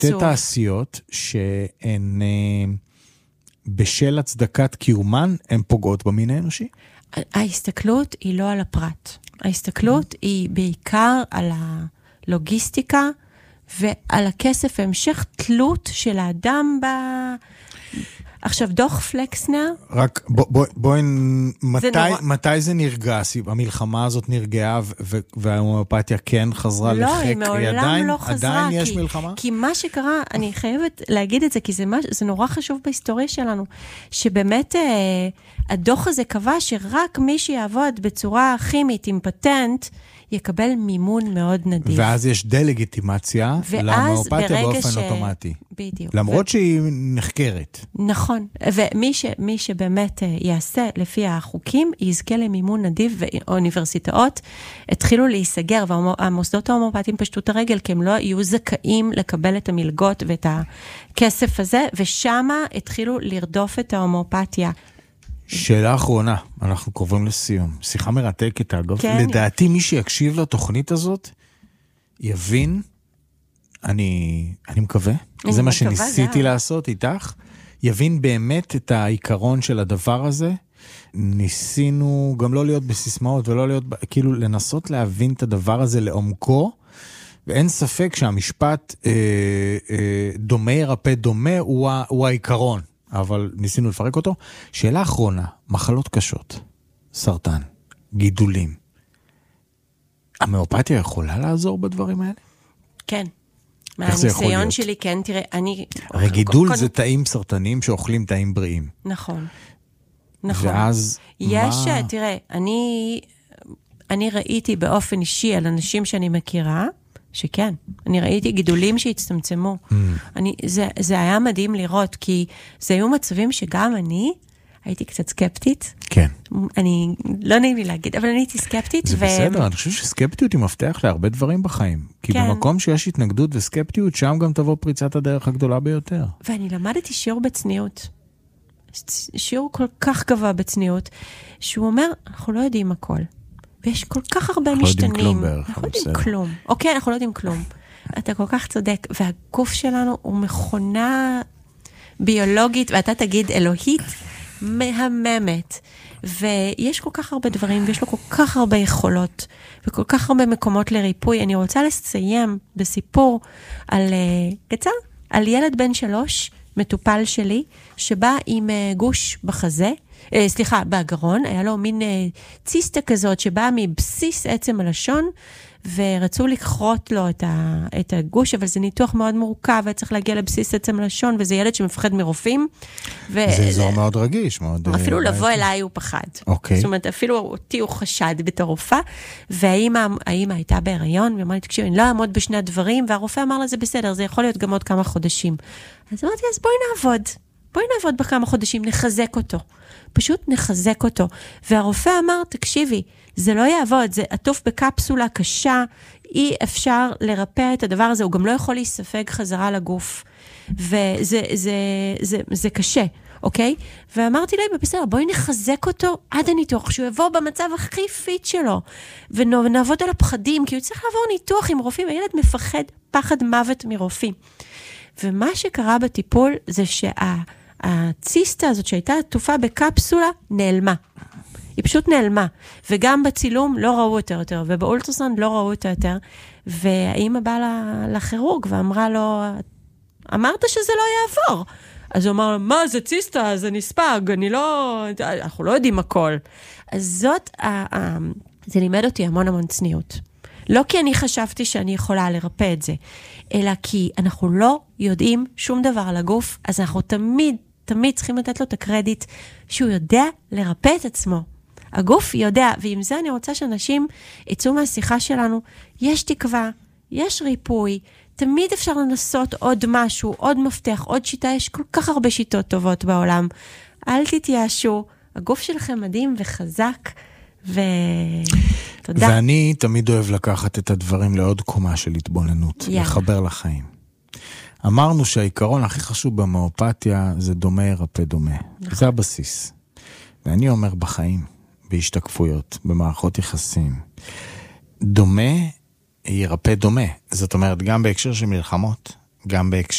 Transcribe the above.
שתי תעשיות שהן בשל הצדקת קיומן, הן פוגעות במין האנושי? ההסתכלות היא לא על הפרט. ההסתכלות היא בעיקר על הלוגיסטיקה ועל הכסף, המשך תלות של האדם עכשיו, דוח פלקסנר... רק בואי, מתי זה נרגע? המלחמה הזאת נרגעה וההומאופתיה כן חזרה לחק? לא, היא מעולם לא חזרה. עדיין יש מלחמה? כי מה שקרה, אני חייבת להגיד את זה, כי זה נורא חשוב בהיסטוריה שלנו, שבאמת הדוח הזה קבע שרק מי שיעבוד בצורה כימית עם פטנט, יקבל מימון מאוד נדיב. ואז יש דלגיטימציה להומאופתיה באופן אוטומטי. בדיוק. למרות שהיא נחקרת. נכון. ומי שבאמת יעשה לפי החוקים, יזכה למימון נדיב, ואוניברסיטאות התחילו להיסגר, והמוסדות ההומאופתיים פשטו את הרגל, כי הם לא יהיו זכאים לקבל את המלגות ואת הכסף הזה, ושמה התחילו לרדוף את ההומאופתיה. שאלה אחרונה, אנחנו קרובים לסיום. שיחה מרתקת, אגב. כן. לדעתי, מי שיקשיב לתוכנית הזאת, יבין, אני מקווה, זה מה שניסיתי לעשות איתך, יבין באמת את העיקרון של הדבר הזה. ניסינו גם לא להיות בסיסמאות, ולא להיות, כאילו לנסות להבין את הדבר הזה לעומקו, ואין ספק שהמשפט דומה ירפא דומה הוא העיקרון. אבל ניסינו לפרק אותו. שאלה אחרונה, מחלות קשות, סרטן, גידולים. ההומאופתיה יכולה לעזור בדברים האלה? כן. מהניסיון שלי, כן, תראה, הרי גידול זה תאים סרטניים שאוכלים תאים בריאים. נכון. נכון. ואז מה? תראה, אני ראיתי באופן אישי על אנשים שאני מכירה, שכן, אני ראיתי גידולים שהצטמצמו. זה היה מדהים לראות, כי זה היו מצבים שגם אני הייתי קצת סקפטית. כן. אני, לא נעים לי להגיד, אבל אני הייתי סקפטית. זה בסדר, אני חושב שסקפטיות היא מפתח להרבה דברים בחיים. כי במקום שיש התנגדות וסקפטיות, שם גם תבוא פריצת הדרך הגדולה ביותר. ואני למדתי שיעור בצניעות. שיעור כל כך גבוה בצניעות, שהוא אומר, אנחנו לא יודעים הכל. ויש כל כך הרבה משתנים. אנחנו לא יודעים כלום. אוקיי, אנחנו לא יודעים כלום. אתה כל כך צודק. והגוף שלנו הוא מכונה ביולוגית, ואתה תגיד אלוהית, מהממת. ויש כל כך הרבה דברים, ויש לו כל כך הרבה יכולות, וכל כך הרבה מקומות לריפוי. אני רוצה לסיים בסיפור על ילד בן 3, מטופל שלי, שבא עם גוש בחזה, בגרון, היה לו מין ציסטה כזאת שבאה מבסיס עצם הלשון, ורצו לקחות לו את הגוש, אבל זה ניתוח מאוד מורכב, וצריך להגיע לבסיס עצם הלשון, וזה ילד שמפחד מרופאים. זה אזור מאוד רגיש, מאוד... אפילו לבוא אליי הוא פחד. אוקיי. זאת אומרת, אפילו אותי הוא חשד בתור רופאה, והאמא הייתה בהיריון, ואמרה לי, תקשיב, אני לא אעמוד בשני הדברים, והרופא אמר לה, זה בסדר, זה יכול להיות גם עוד כמה חודשים. אז אמרתי, אז בואי נעבוד בכמה חודשים, נחזק אותו. פשוט נחזק אותו. והרופא אמר, תקשיבי, זה לא יעבוד, זה עטוף בקפסולה קשה, אי אפשר לרפא את הדבר הזה, הוא גם לא יכול להיספג חזרה לגוף. וזה קשה, אוקיי? ואמרתי לה, בסדר, בואי נחזק אותו עד הניתוח, שהוא יבוא במצב הכי פיט שלו, ונעבוד על הפחדים, כי הוא צריך לעבור ניתוח עם רופאים, הילד מפחד פחד מוות מרופאים. ומה שקרה בטיפול זה הציסטה הזאת שהייתה עטופה בקפסולה נעלמה. היא פשוט נעלמה. וגם בצילום לא ראו אותה יותר, ובאולטרסאונד לא ראו אותה יותר. והאמא באה לכירורג ואמרה לו, אמרת שזה לא יעבור. אז הוא אמר, מה זה ציסטה? זה נספג, אנחנו לא יודעים הכל. אז זה לימד אותי המון צניעות. לא כי אני חשבתי שאני יכולה לרפא את זה, אלא כי אנחנו לא יודעים שום דבר על הגוף, אז אנחנו תמיד צריכים לתת לו את הקרדיט שהוא יודע לרפא את עצמו. הגוף יודע, ועם זה אני רוצה שאנשים יצאו מהשיחה שלנו, יש תקווה, יש ריפוי, תמיד אפשר לנסות עוד משהו, עוד מפתח, עוד שיטה, יש כל כך הרבה שיטות טובות בעולם. אל תתייאשו, הגוף שלכם מדהים וחזק, ותודה. ואני תמיד אוהב לקחת את הדברים לעוד קומה של התבוננות, לחבר לחיים. אמרנו שהעיקרון הכי חשוב בהומאופתיה זה דומה ירפא דומה. זה הבסיס. ואני אומר בחיים, בהשתקפויות, במערכות יחסים, דומה ירפא דומה. זאת אומרת, גם בהקשר של מלחמות, גם בהקשר